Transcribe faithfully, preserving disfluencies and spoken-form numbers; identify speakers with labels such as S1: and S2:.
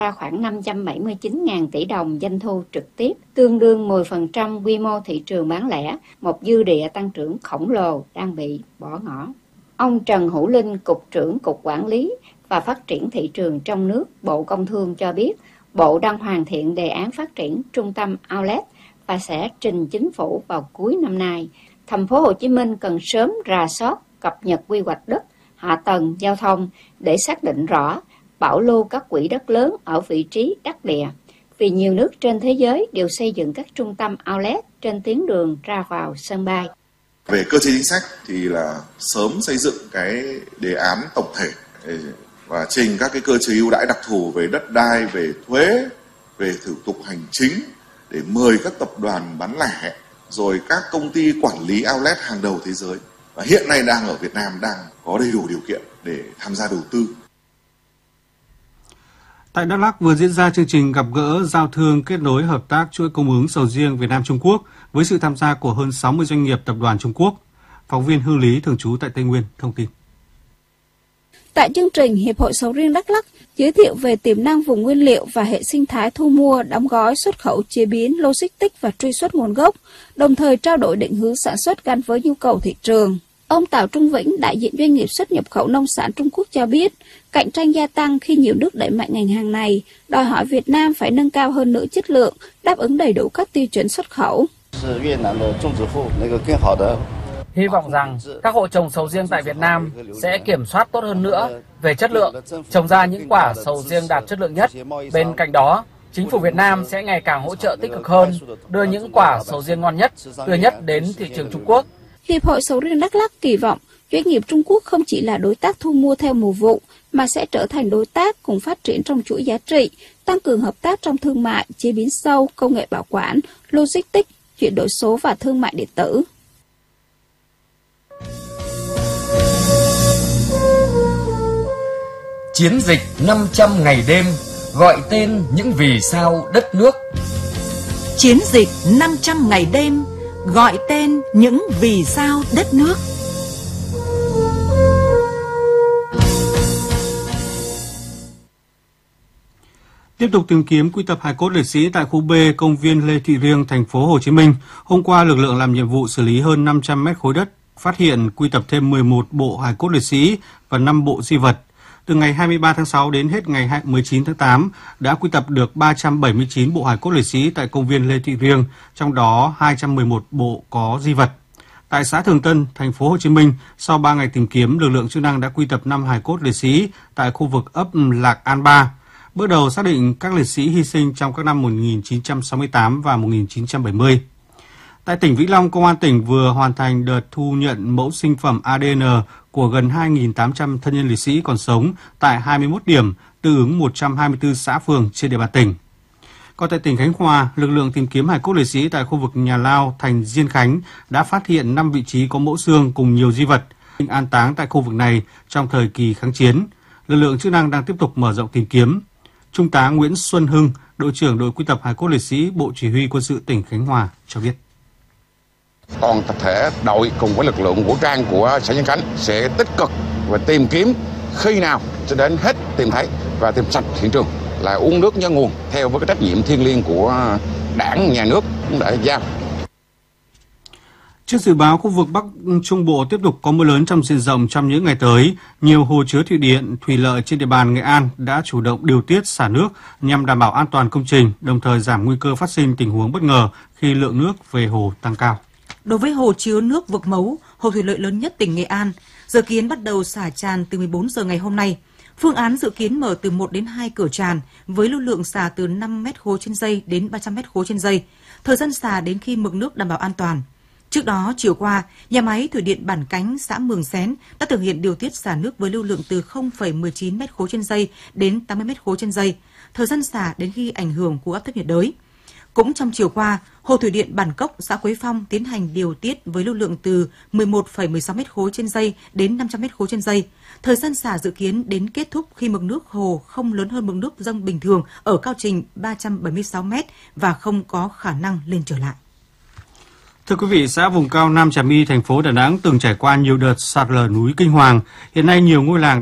S1: ra khoảng năm trăm bảy mươi chín nghìn tỷ đồng doanh thu trực tiếp, tương đương mười phần trăm quy mô thị trường bán lẻ, một dư địa tăng trưởng khổng lồ đang bị bỏ ngỏ. Ông Trần Hữu Linh, Cục trưởng Cục Quản lý và Phát triển Thị trường trong nước, Bộ Công Thương cho biết, Bộ đang hoàn thiện đề án phát triển trung tâm outlet và sẽ trình chính phủ vào cuối năm nay. Thành phố Hồ Chí Minh cần sớm rà soát, cập nhật quy hoạch đất, hạ tầng, giao thông để xác định rõ bảo lưu các quỹ đất lớn ở vị trí đắc địa, vì nhiều nước trên thế giới đều xây dựng các trung tâm outlet trên tuyến đường ra vào sân bay.
S2: Về cơ chế chính sách thì là sớm xây dựng cái đề án tổng thể và trình các cái cơ chế ưu đãi đặc thù về đất đai, về thuế, về thủ tục hành chính để mời các tập đoàn bán lẻ rồi các công ty quản lý outlet hàng đầu thế giới và hiện nay đang ở Việt Nam đang có đầy đủ điều kiện để tham gia đầu tư.
S3: Tại Đắk Lắk vừa diễn ra chương trình gặp gỡ giao thương kết nối hợp tác chuỗi cung ứng sầu riêng Việt Nam Trung Quốc với sự tham gia của hơn sáu mươi doanh nghiệp tập đoàn Trung Quốc. Phóng viên Hương Lý thường trú tại Tây Nguyên thông tin.
S4: Tại chương trình, Hiệp hội Sầu riêng Đắk Lắk giới thiệu về tiềm năng vùng nguyên liệu và hệ sinh thái thu mua, đóng gói, xuất khẩu, chế biến, logistics và truy xuất nguồn gốc, đồng thời trao đổi định hướng sản xuất gắn với nhu cầu thị trường. Ông Tào Trung Vĩnh, đại diện doanh nghiệp xuất nhập khẩu nông sản Trung Quốc cho biết, cạnh tranh gia tăng khi nhiều nước đẩy mạnh ngành hàng này, đòi hỏi Việt Nam phải nâng cao hơn nữa chất lượng, đáp ứng đầy đủ các tiêu chuẩn xuất khẩu.
S5: Hy vọng rằng các hộ trồng sầu riêng tại Việt Nam sẽ kiểm soát tốt hơn nữa về chất lượng, trồng ra những quả sầu riêng đạt chất lượng nhất. Bên cạnh đó, chính phủ Việt Nam sẽ ngày càng hỗ trợ tích cực hơn, đưa những quả sầu riêng ngon nhất, tươi nhất đến thị trường Trung Quốc.
S4: Hiệp hội Sầu riêng Đắk Lắk kỳ vọng doanh nghiệp Trung Quốc không chỉ là đối tác thu mua theo mùa vụ, mà sẽ trở thành đối tác cùng phát triển trong chuỗi giá trị, tăng cường hợp tác trong thương mại, chế biến sâu, công nghệ bảo quản, logistics, chuyển đổi số và thương mại điện tử.
S6: Chiến dịch năm trăm ngày đêm gọi tên những vì sao đất nước.
S7: Chiến dịch năm trăm ngày đêm gọi tên những vì sao đất nước.
S3: Tiếp tục tìm kiếm quy tập hài cốt liệt sĩ tại khu B công viên Lê Thị Riêng, thành phố Hồ Chí Minh. Hôm qua, lực lượng làm nhiệm vụ xử lý hơn năm trăm mét khối đất, phát hiện quy tập thêm mười một bộ hài cốt liệt sĩ và năm bộ di vật. Từ ngày hai mươi ba tháng sáu đến hết ngày mười chín tháng tám, đã quy tập được ba trăm bảy mươi chín bộ hài cốt liệt sĩ tại công viên Lê Thị Riêng, trong đó hai trăm mười một bộ có di vật. Tại xã Thường Tân, thành phố Hồ Chí Minh, sau ba ngày tìm kiếm, lực lượng chức năng đã quy tập năm hài cốt liệt sĩ tại khu vực ấp Lạc An ba. Bước đầu xác định các liệt sĩ hy sinh trong các năm một nghìn chín trăm sáu mươi tám và một nghìn chín trăm bảy mươi. Tại tỉnh Vĩnh Long, Công an tỉnh vừa hoàn thành đợt thu nhận mẫu sinh phẩm a đê en của gần hai nghìn tám trăm thân nhân liệt sĩ còn sống tại hai mươi mốt điểm, tương ứng một trăm hai mươi tư xã phường trên địa bàn tỉnh. Còn tại tỉnh Khánh Hòa, lực lượng tìm kiếm hài cốt liệt sĩ tại khu vực nhà lao thành Diên Khánh đã phát hiện năm vị trí có mẫu xương cùng nhiều di vật an táng tại khu vực này trong thời kỳ kháng chiến. Lực lượng chức năng đang tiếp tục mở rộng tìm kiếm. Trung tá Nguyễn Xuân Hưng, đội trưởng đội quy tập hài cốt liệt sĩ Bộ Chỉ huy Quân sự tỉnh Khánh Hòa cho biết.
S8: Toàn tập thể đội cùng với lực lượng vũ trang của xã Diên Khánh sẽ tích cực và tìm kiếm khi nào cho đến hết tìm thấy và tìm sạch hiện trường, là uống nước nhớ nguồn theo với cái trách nhiệm thiêng liêng của Đảng, nhà nước cũng đã giao.
S3: Trước dự báo khu vực Bắc Trung Bộ tiếp tục có mưa lớn trong diện rộng trong những ngày tới, nhiều hồ chứa thủy điện, thủy lợi trên địa bàn Nghệ An đã chủ động điều tiết xả nước nhằm đảm bảo an toàn công trình, đồng thời giảm nguy cơ phát sinh tình huống bất ngờ khi lượng nước về hồ tăng cao.
S7: Đối với hồ chứa nước Vực Mấu, hồ thủy lợi lớn nhất tỉnh Nghệ An, dự kiến bắt đầu xả tràn từ mười bốn giờ ngày hôm nay. Phương án dự kiến mở từ một đến hai cửa tràn với lưu lượng xả từ năm mét khối trên giây đến ba trăm mét khối trên giây. Thời gian xả đến khi mực nước đảm bảo an toàn. Trước đó, chiều qua, nhà máy thủy điện Bản Cánh, xã Mường Xén đã thực hiện điều tiết xả nước với lưu lượng từ không phẩy mười chín mét khối trên giây đến tám mươi mét khối trên giây. Thời gian xả đến khi ảnh hưởng của áp thấp nhiệt đới. Cũng trong chiều qua, hồ thủy điện Bản Cốc, xã Quế Phong tiến hành điều tiết với lưu lượng từ mười một phẩy mười sáu mét khối trên giây đến năm trăm mét khối trên giây. Thời gian xả dự kiến đến kết thúc khi mực nước hồ không lớn hơn mực nước dâng bình thường ở cao trình ba trăm bảy mươi sáu mét và không có khả năng lên trở lại.
S3: Thưa quý vị, xã vùng cao Nam Trà My, thành phố Đà Nẵng từng trải qua nhiều đợt sạt lở núi kinh hoàng. Hiện nay nhiều ngôi làng